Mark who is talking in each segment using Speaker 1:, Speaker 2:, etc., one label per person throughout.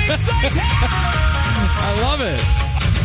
Speaker 1: I love it.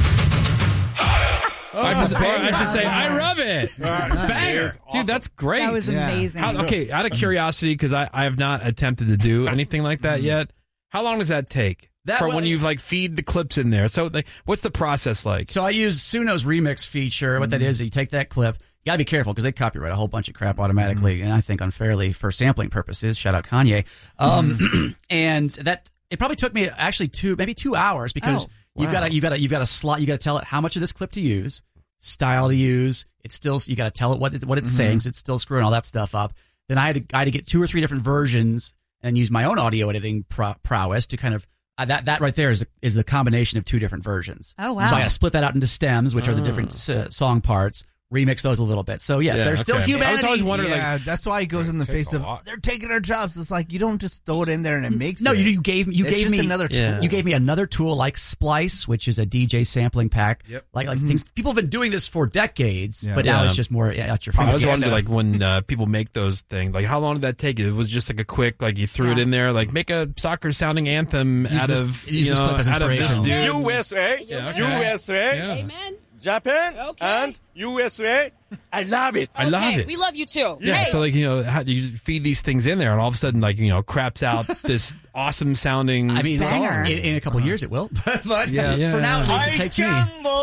Speaker 1: I should say, I love it. Banger.
Speaker 2: Awesome.
Speaker 1: Dude, that's great.
Speaker 3: That was amazing.
Speaker 1: Okay, out of curiosity, because I have not attempted to do anything like that yet, how long does that take? When you feed the clips in there? So what's the process like?
Speaker 4: So I use Suno's remix feature. What that is, you take that clip. You got to be careful because they copyright a whole bunch of crap automatically, and I think unfairly for sampling purposes. Shout out Kanye. And that it probably took me actually 2 hours because you've got to slot. You got to tell it how much of this clip to use, style to use. It's still you got to tell it what it's saying. So it's still screwing all that stuff up. Then I had to get 2 or 3 different versions and use my own audio editing prowess to kind of. That right there is the combination of 2 different versions.
Speaker 3: Oh, wow.
Speaker 4: So I got to split that out into stems, which are the different song parts, remix those a little bit. So, yes, there's still humanity.
Speaker 1: I was always wondering,
Speaker 5: that's why he goes in the face of, they're taking our jobs. It's like, you don't just throw it in there and it makes
Speaker 4: No,
Speaker 5: it.
Speaker 4: you gave me
Speaker 5: another tool.
Speaker 4: You gave me another tool like Splice, which is a DJ sampling pack.
Speaker 5: Yep.
Speaker 4: Like things, people have been doing this for decades, but now it's just more at your fingertips.
Speaker 1: I was wondering, when people make those things, how long did that take? It was just a quick, you threw it in there, make a soccer-sounding anthem
Speaker 4: use this clip as
Speaker 1: out of this
Speaker 4: inspiration.
Speaker 1: dude.
Speaker 6: USA, USA,
Speaker 7: Amen.
Speaker 6: Japan,
Speaker 7: Okay.
Speaker 6: and USA. I love it.
Speaker 1: I love it.
Speaker 7: We love you too.
Speaker 1: Yeah,
Speaker 7: Hey.
Speaker 1: so how do you feed these things in there, and all of a sudden, craps out this awesome sounding.
Speaker 4: I mean,
Speaker 1: song.
Speaker 4: in a couple of years it will, but
Speaker 5: Yeah.
Speaker 4: for now at least it takes me.